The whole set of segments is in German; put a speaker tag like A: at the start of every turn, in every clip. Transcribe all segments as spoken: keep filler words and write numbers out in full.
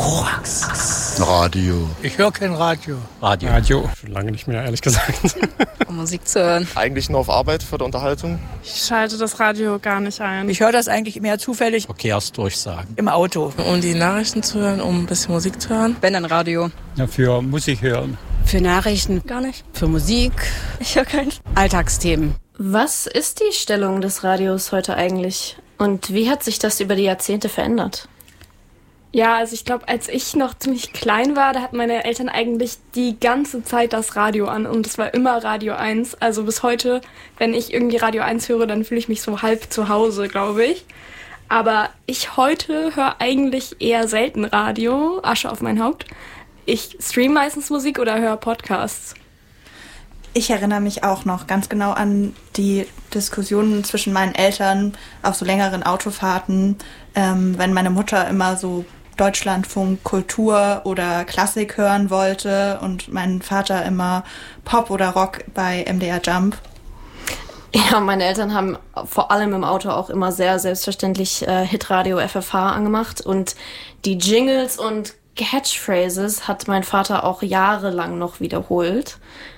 A: Korax.
B: Radio.
A: Ich höre kein Radio.
C: Radio.
D: Radio. Schon lange nicht mehr, ehrlich gesagt.
E: Um Musik zu hören.
F: Eigentlich nur auf Arbeit für die Unterhaltung.
G: Ich schalte das Radio gar nicht ein.
H: Ich höre das eigentlich mehr zufällig.
C: Verkehrsdurchsagen.
H: Im Auto.
I: Um die Nachrichten zu hören, um ein bisschen Musik zu hören.
E: Wenn dann Radio.
D: Ja, für Musik hören.
J: Für Nachrichten
K: gar nicht.
J: Für Musik.
K: Ich höre keins.
J: Alltagsthemen.
K: Was ist die Stellung des Radios heute eigentlich? Und wie hat sich das über die Jahrzehnte verändert?
G: Ja, also ich glaube, als ich noch ziemlich klein war, da hatten meine Eltern eigentlich die ganze Zeit das Radio an und es war immer Radio eins. Also bis heute, wenn ich irgendwie Radio eins höre, dann fühle ich mich so halb zu Hause, glaube ich. Aber ich heute höre eigentlich eher selten Radio, Asche auf mein Haupt. Ich streame meistens Musik oder höre Podcasts.
L: Ich erinnere mich auch noch ganz genau an die Diskussionen zwischen meinen Eltern auf so längeren Autofahrten, ähm, wenn meine Mutter immer so Deutschlandfunk, Kultur oder Klassik hören wollte und mein Vater immer Pop oder Rock bei M D R Jump.
K: Ja, meine Eltern haben vor allem im Auto auch immer sehr selbstverständlich äh, Hitradio F F H angemacht und die Jingles und Catchphrases hat mein Vater auch jahrelang noch wiederholt.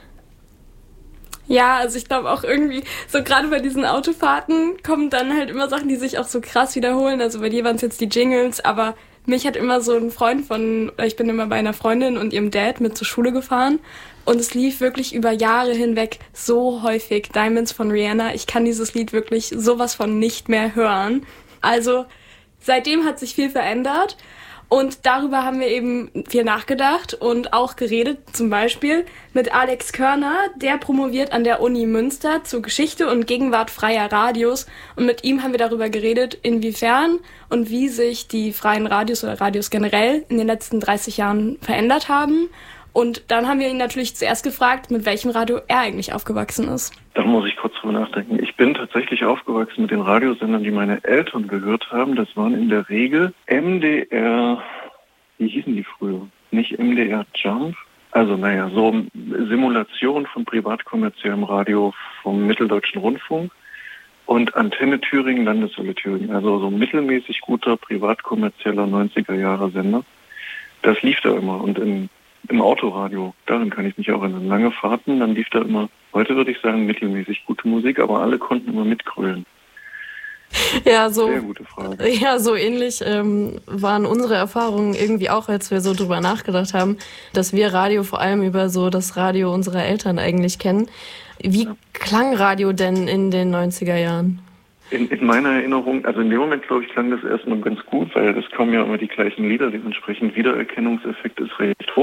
G: Ja, also ich glaube auch irgendwie, so gerade bei diesen Autofahrten kommen dann halt immer Sachen, die sich auch so krass wiederholen. Also bei dir waren es jetzt die Jingles, aber mich hat immer so ein Freund von, ich bin immer bei einer Freundin und ihrem Dad mit zur Schule gefahren und es lief wirklich über Jahre hinweg so häufig Diamonds von Rihanna. Ich kann dieses Lied wirklich sowas von nicht mehr hören. Also seitdem hat sich viel verändert. Und darüber haben wir eben viel nachgedacht und auch geredet, zum Beispiel mit Alex Körner, der promoviert an der Uni Münster zu Geschichte und Gegenwart freier Radios. Und mit ihm haben wir darüber geredet, inwiefern und wie sich die freien Radios oder Radios generell in den letzten dreißig Jahren verändert haben. Und dann haben wir ihn natürlich zuerst gefragt, mit welchem Radio er eigentlich aufgewachsen ist.
M: Da muss ich kurz drüber nachdenken. Ich bin tatsächlich aufgewachsen mit den Radiosendern, die meine Eltern gehört haben. Das waren in der Regel M D R, wie hießen die früher? Nicht M D R Jump? Also naja, so Simulation von privatkommerziellem Radio vom Mitteldeutschen Rundfunk und Antenne Thüringen, Landeswelle Thüringen. Also so mittelmäßig guter privatkommerzieller neunziger-Jahre-Sender. Das lief da immer und im Im Autoradio, daran kann ich mich auch erinnern. Lange Fahrten, dann lief da immer, heute würde ich sagen, mittelmäßig gute Musik, aber alle konnten immer mitgrölen.
K: Ja, so,
M: sehr gute Frage.
K: Ja, so ähnlich ähm, waren unsere Erfahrungen irgendwie auch, als wir so drüber nachgedacht haben, dass wir Radio vor allem über so das Radio unserer Eltern eigentlich kennen. Wie ja. klang Radio denn in den neunziger Jahren?
M: In, in meiner Erinnerung, also in dem Moment, glaube ich, klang das erstmal ganz gut, weil es kommen ja immer die gleichen Lieder, dementsprechend Wiedererkennungseffekt ist recht hoch.